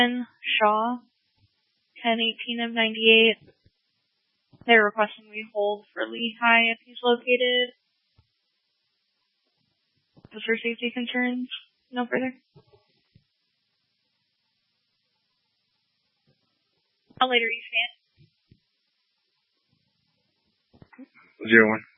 Shaw, 1018 of 98. They're requesting we hold for Lehigh if he's located. For safety concerns, no further. I'll later, East 01.